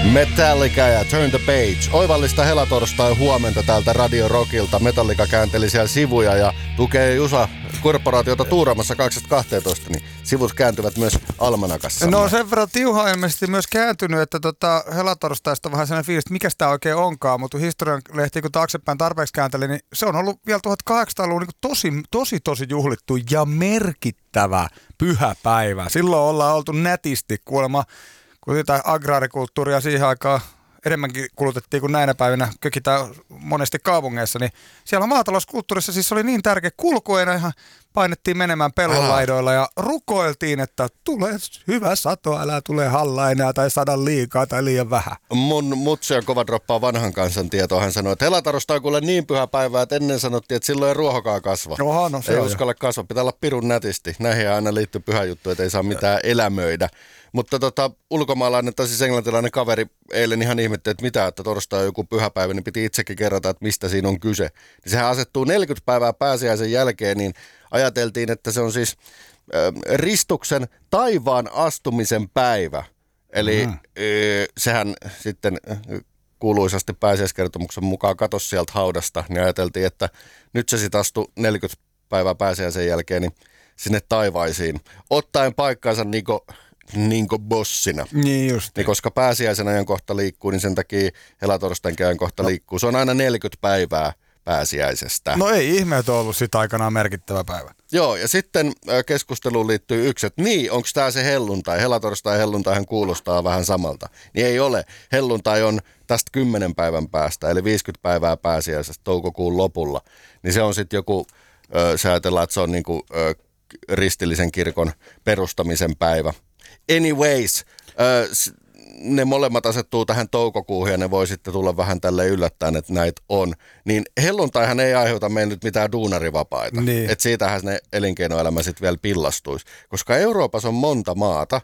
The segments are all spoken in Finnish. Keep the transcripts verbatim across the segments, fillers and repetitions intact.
Metallica ja Turn the Page. Oivallista helatorstai huomenta täältä Radio Rockilta. Metallica käänteli siellä sivuja ja tukee Jusa korporaatiota tuuraamassa kaksituhattakaksitoista, niin sivut kääntyvät myös almanakassa. No sen verran Tiuha on ilmeisesti myös kääntynyt, että tota, helatorstaista on vähän sellainen fiilis, että mikä sitä oikein onkaan, mutta historian lehti kun taaksepäin tarpeeksi käänteli, niin se on ollut vielä tuhatkahdeksansataaluvun niin tosi, tosi, tosi juhlittu ja merkittävä pyhäpäivä. Silloin ollaan oltu nätisti kuulemma, kun sitä agraarikulttuuria siihen aikaan enemmänkin kulutettiin kuin näinä päivinä kökitään monesti kaupungeissa, niin siellä maatalouskulttuurissa siis oli niin tärkeä kulkueena, ihan painettiin menemään pellonlaidoilla ja rukoiltiin, että tulee hyvä sato, älä tule halla enää tai sada liikaa tai liian vähän. Mun mutsi on kova droppaa vanhan kansan tietoa. Hän sanoi, että helatarosta on kuule niin pyhä päivä, että ennen sanottiin, että silloin ei ruohokaa kasva. Oha, no se ei on uskalla jo. Kasva, pitää olla pirun nätisti. Näihin aina liittyy pyhä juttu, että ei saa mitään elämöidä. Mutta tota, ulkomaalainen tai siis englantilainen kaveri eilen ihan ihmetteli, että mitä, että torstai on joku pyhäpäivä, niin piti itsekin kerrata, että mistä siinä on kyse. Niin sehän asettuu neljäkymmentä päivää pääsiäisen jälkeen, niin ajateltiin, että se on siis äh, ristuksen taivaan astumisen päivä. Eli mm. äh, sehän sitten äh, kuuluisasti pääsiäiskertomuksen mukaan katosi sieltä haudasta, niin ajateltiin, että nyt se sitten astui neljäkymmentä päivää pääsiäisen jälkeen niin sinne taivaisiin, ottaen paikkaansa niinku Niinku bossina. Niin just. Niin koska pääsiäisen ajankohta liikkuu, niin sen takia helatorstainkin ajankohta no. liikkuu. Se on aina neljäkymmentä päivää pääsiäisestä. No ei ihme, että on ollut sitä aikanaan merkittävä päivä. Joo, ja sitten keskusteluun liittyy yksi, että niin, onko tämä se helluntai? Helatorstai ja helluntaihan kuulostaa vähän samalta. Niin ei ole. Helluntai on tästä kymmenen päivän päästä, eli viisikymmentä päivää pääsiäisestä toukokuun lopulla. Niin se on sitten joku, se ajatellaan, että se on niinku ristillisen kirkon perustamisen päivä. Anyways, äh, ne molemmat asettuu tähän toukokuuhun ja ne voi sitten tulla vähän tälle yllättäen, että näitä on. Niin helluntaihan ei aiheuta meille nyt mitään duunarivapaita. Niin. Että siitähän ne elinkeinoelämä sitten vielä pillastuisi. Koska Euroopassa on monta maata,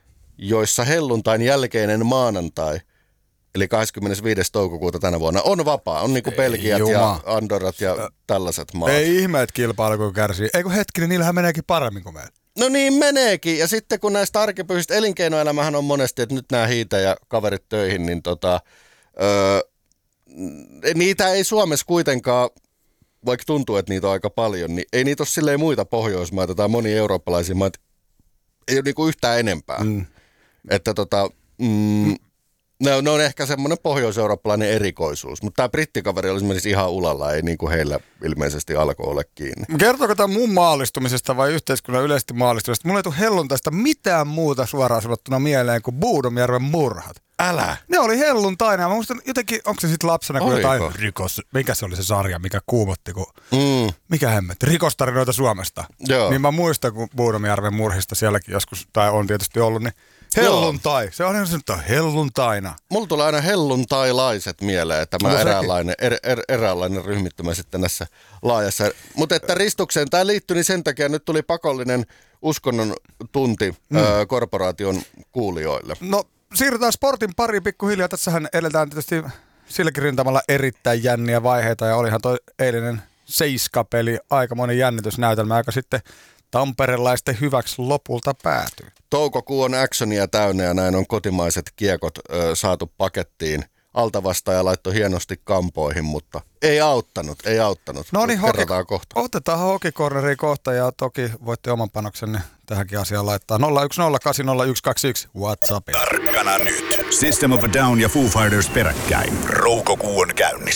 joissa helluntain jälkeinen maanantai, eli kahdeskymmenesviides toukokuuta tänä vuonna, on vapaa. On niinku Belgiat Juma. ja Andorrat ja tällaiset maat. Ei ihme, että kilpailu kärsii. Eikö hetkinen, niillähän meneekin paremmin kuin meillä. No niin meneekin. Ja sitten kun näistä arkipyhistä elinkeinoelämähän on monesti, että nyt nämä hiitä ja kaverit töihin, niin tota, öö, niitä ei Suomessa kuitenkaan, vaikka tuntuu, että niitä on aika paljon, niin ei niitä ole silleen muita Pohjoismaita tai monia eurooppalaisia maita, ei ole niinku yhtään enempää. Mm. Että tota, mm, ne, ne on ehkä semmoinen pohjois-eurooppalainen erikoisuus, mutta tämä brittikaveri oli esimerkiksi ihan ulalla, ei niinku heillä ilmeisesti alkoi ole kiinni. Kertooko tämä mun maallistumisesta vai yhteiskunnan yleisesti maallistumisesta? Mulla ei tule helluntaista mitään muuta suoraan sanottuna mieleen kuin Buudomjärven murhat. Älä! Ne oli helluntaina. Mä muistan jotenkin, onko se sitten lapsena, kun jotain rikos, mikä se oli se sarja, mikä kuumotti, kun, mm. mikä hemmet, rikostarinoita Suomesta. Joo. Niin mä muistan, kun Buudomjärven murhista sielläkin joskus, tai on tietysti ollut, niin helluntai. Joo. Se on ihan sanottu helluntaina. Mulla tulee aina helluntailaiset mieleen, tämä no, eräänlainen, er, er, eräänlainen ryhmittymä sitten näissä laajassa. Mutta että ristukseen tämä liittyi, niin sen takia nyt tuli pakollinen uskonnon tunti mm. ö, korporaation kuulijoille. No siirrytään sportin pariin pikkuhiljaa. Tässähän eletään tietysti silläkin rintamalla erittäin jänniä vaiheita ja olihan toi eilinen seiskapeli aikamoinen jännitysnäytelmä, joka sitten tamperelaisten hyväksi lopulta päätyy. Toukokuu on actionia täynnä ja näin on kotimaiset kiekot ö, saatu pakettiin. Altavastaaja laittoi hienosti kampoihin, mutta ei auttanut, ei auttanut. No niin, kerrotaan kohta. Otetaan hokikorneriin kohta ja toki voitte oman panoksenne tähänkin asiaan laittaa. nolla yksi nolla kahdeksan nolla yksi kaksi yksi WhatsApp. Tarkkana nyt. System of a Down ja Foo Fighters peräkkäin. Roukokuu on käynnissä.